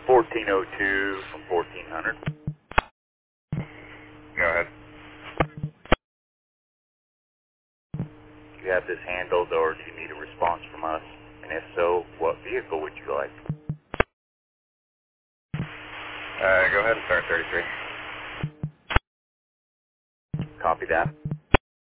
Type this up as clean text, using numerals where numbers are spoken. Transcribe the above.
1402 from 1400. Go ahead. Do you have this handled or do you need a response from us? And if so, what vehicle would you like? Go ahead and start 33. Copy that.